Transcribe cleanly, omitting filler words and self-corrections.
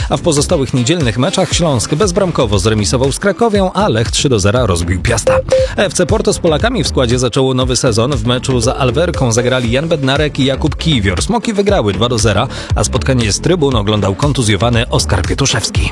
A w pozostałych niedzielnych meczach Śląsk bezbramkowo zremisował z Krakowią, a Lech 3-0 rozbił Piasta. FC Porto z Polakami w składzie zaczęło nowy sezon. W meczu za Alwerką zagrali Jan Bednarek i Jakub Kiwior. Smoki wygrały 2-0, a spotkanie z trybun oglądał kontuzjowany Oskar Pietuszewski.